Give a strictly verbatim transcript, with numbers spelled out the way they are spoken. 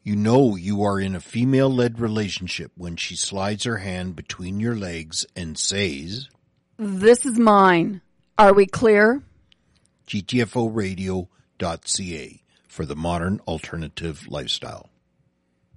You know you are in a female-led relationship when she slides her hand between your legs and says, "This is mine. Are we clear?" G T F O radio dot C A for the modern alternative lifestyle.